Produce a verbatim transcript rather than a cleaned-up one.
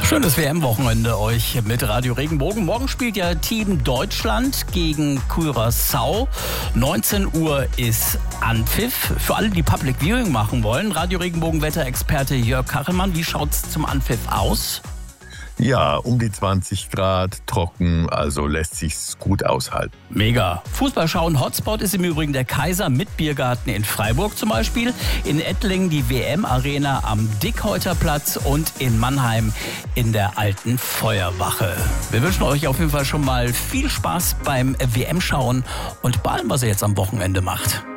Schönes W M-Wochenende euch mit Radio Regenbogen. Morgen spielt ja Team Deutschland gegen Curaçao. neunzehn Uhr ist Anpfiff. Für alle, die Public Viewing machen wollen, Radio Regenbogen-Wetterexperte Jörg Kachelmann, wie schaut's zum Anpfiff aus? Ja, um die zwanzig Grad, trocken, also lässt sich's gut aushalten. Mega. Fußball schauen Hotspot ist im Übrigen der Kaiser mit Biergarten in Freiburg zum Beispiel, in Ettlingen die W M-Arena am Dickhäuterplatz und in Mannheim in der Alten Feuerwache. Wir wünschen euch auf jeden Fall schon mal viel Spaß beim W M-Schauen und bei allem, was ihr jetzt am Wochenende macht.